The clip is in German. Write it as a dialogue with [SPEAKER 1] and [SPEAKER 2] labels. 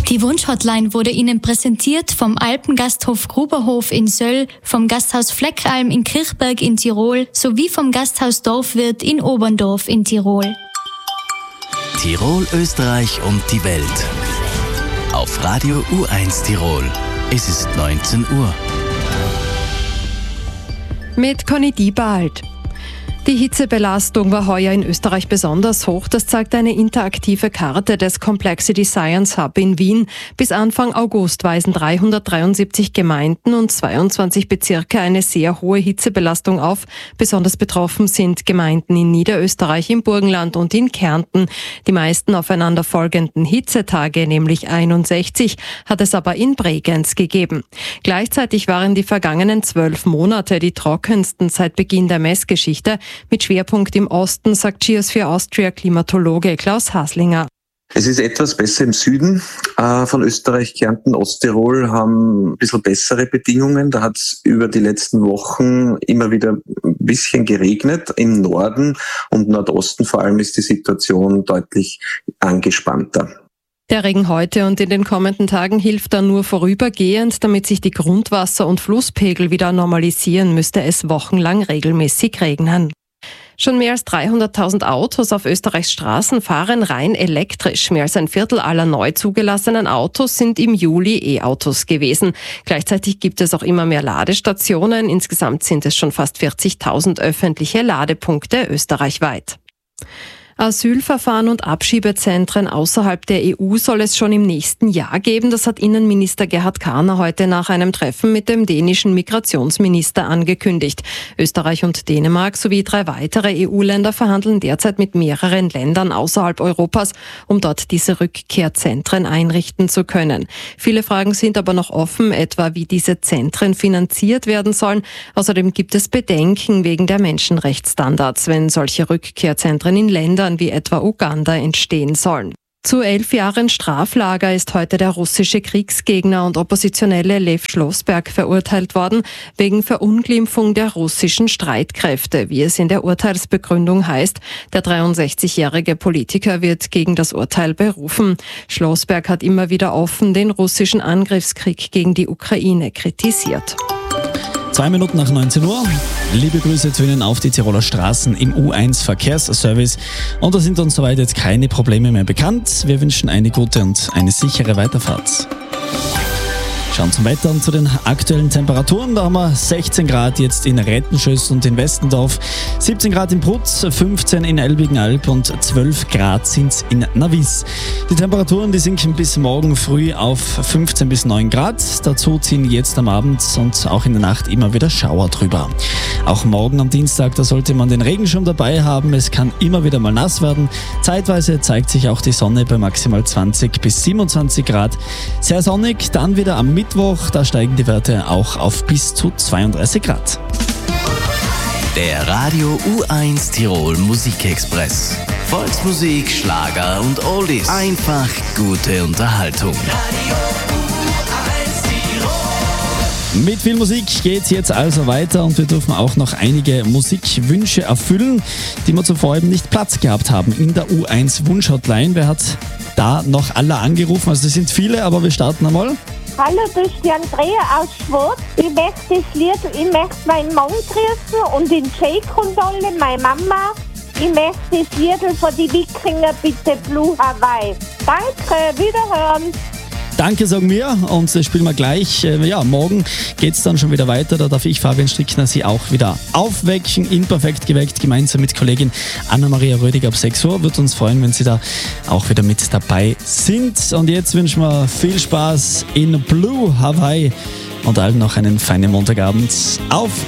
[SPEAKER 1] Die Wunschhotline wurde Ihnen präsentiert vom Alpengasthof Gruberhof in Söll, vom Gasthaus Fleckralm in Kirchberg in Tirol sowie vom Gasthaus Dorfwirt in Oberndorf in Tirol.
[SPEAKER 2] Tirol, Österreich und die Welt. Auf Radio U1 Tirol. Es ist 19 Uhr.
[SPEAKER 3] Mit Conny Diebald. Die Hitzebelastung war heuer in Österreich besonders hoch. Das zeigt eine interaktive Karte des Complexity Science Hub in Wien. Bis Anfang August weisen 373 Gemeinden und 22 Bezirke eine sehr hohe Hitzebelastung auf. Besonders betroffen sind Gemeinden in Niederösterreich, im Burgenland und in Kärnten. Die meisten aufeinanderfolgenden Hitzetage, nämlich 61, hat es aber in Bregenz gegeben. Gleichzeitig waren die vergangenen 12 Monate die trockensten seit Beginn der Messgeschichte. Mit Schwerpunkt im Osten, sagt Geosphere Austria Klimatologe Klaus Haslinger.
[SPEAKER 4] Es ist etwas besser im Süden von Österreich. Kärnten, Osttirol haben ein bisschen bessere Bedingungen. Da hat es über die letzten Wochen immer wieder ein bisschen geregnet. Im Norden und Nordosten vor allem ist die Situation deutlich angespannter.
[SPEAKER 3] Der Regen heute und in den kommenden Tagen hilft dann nur vorübergehend. Damit sich die Grundwasser- und Flusspegel wieder normalisieren, müsste es wochenlang regelmäßig regnen. Schon mehr als 300.000 Autos auf Österreichs Straßen fahren rein elektrisch. Mehr als ein Viertel aller neu zugelassenen Autos sind im Juli E-Autos gewesen. Gleichzeitig gibt es auch immer mehr Ladestationen. Insgesamt sind es schon fast 40.000 öffentliche Ladepunkte österreichweit. Asylverfahren und Abschiebezentren außerhalb der EU soll es schon im nächsten Jahr geben. Das hat Innenminister Gerhard Kahner heute nach einem Treffen mit dem dänischen Migrationsminister angekündigt. Österreich und Dänemark sowie 3 weitere EU-Länder verhandeln derzeit mit mehreren Ländern außerhalb Europas, um dort diese Rückkehrzentren einrichten zu können. Viele Fragen sind aber noch offen, etwa wie diese Zentren finanziert werden sollen. Außerdem gibt es Bedenken wegen der Menschenrechtsstandards, wenn solche Rückkehrzentren in Ländern wie etwa Uganda entstehen sollen. Zu 11 Jahren Straflager ist heute der russische Kriegsgegner und Oppositionelle Lev Schlossberg verurteilt worden, wegen Verunglimpfung der russischen Streitkräfte, wie es in der Urteilsbegründung heißt. Der 63-jährige Politiker wird gegen das Urteil berufen. Schlossberg hat immer wieder offen den russischen Angriffskrieg gegen die Ukraine kritisiert.
[SPEAKER 5] 2 Minuten nach 19 Uhr. Liebe Grüße zu Ihnen auf die Tiroler Straßen im U1 Verkehrsservice. Und da sind uns soweit jetzt keine Probleme mehr bekannt. Wir wünschen eine gute und eine sichere Weiterfahrt. Schauen zum Wetter und zu den aktuellen Temperaturen. Da haben wir 16 Grad jetzt in Rettenschöss und in Westendorf, 17 Grad in Prutz, 15 in Elbigenalb und 12 Grad sind es in Navis. Die Temperaturen, die sinken bis morgen früh auf 15 bis 9 Grad. Dazu ziehen jetzt am Abend und auch in der Nacht immer wieder Schauer drüber. Auch morgen am Dienstag, da sollte man den Regenschirm dabei haben. Es kann immer wieder mal nass werden. Zeitweise zeigt sich auch die Sonne bei maximal 20 bis 27 Grad. Sehr sonnig, dann wieder am Mittwoch, da steigen die Werte auch auf bis zu 32 Grad.
[SPEAKER 2] Der Radio U1 Tirol Musikexpress. Volksmusik, Schlager und Oldies. Einfach gute Unterhaltung.
[SPEAKER 5] Radio U1 Tirol. Mit viel Musik geht's jetzt also weiter und wir dürfen auch noch einige Musikwünsche erfüllen, die wir zuvor eben nicht Platz gehabt haben in der U1 Wunschhotline. Wer hat da noch alle angerufen? Also das sind viele, aber wir starten einmal.
[SPEAKER 6] Hallo, das ist die Andrea aus Schwarz. Ich möchte das Lied, ich möchte meinen Mann grüßen und den Jake und alle, meine Mama. Ich möchte das Lied von die Wikinger, bitte Blue Hawaii. Danke, wiederhören.
[SPEAKER 5] Danke, sagen wir, und das spielen wir gleich. Ja, morgen geht's dann schon wieder weiter. Da darf ich, Fabian Strickner, Sie auch wieder aufwecken. In Perfekt geweckt, gemeinsam mit Kollegin Anna-Maria Rödiger ab 6 Uhr. Würde uns freuen, wenn Sie da auch wieder mit dabei sind. Und jetzt wünschen wir viel Spaß in Blue Hawaii und allen noch einen feinen Montagabend. Auf